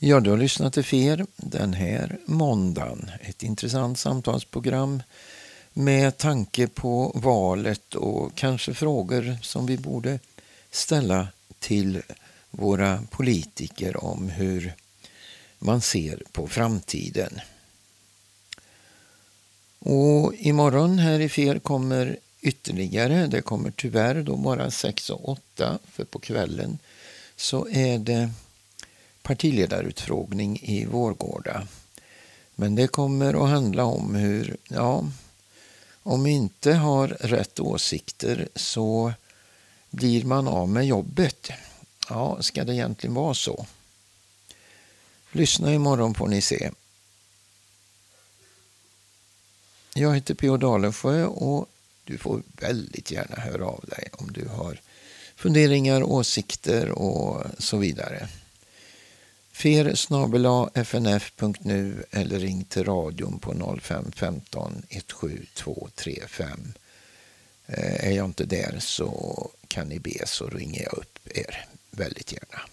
Ja, du har lyssnat till FER den här måndagen. Ett intressant samtalsprogram med tanke på valet och kanske frågor som vi borde ställa till våra politiker om hur man ser på framtiden. Och imorgon här i FER kommer ytterligare, det kommer tyvärr då bara 6 och 8, för på kvällen så är det partiledarutfrågning i Vårgårda. Men det kommer att handla om hur, om inte har rätt åsikter så blir man av med jobbet. Ja, ska det egentligen vara så? Lyssna imorgon får ni se. Jag heter P.O. Dalensjö och du får väldigt gärna höra av dig om du har funderingar, åsikter och så vidare. fer@fnf.nu eller ring till radion på 05 15 17235. Är jag inte där så kan ni be så ringer jag upp er väldigt gärna.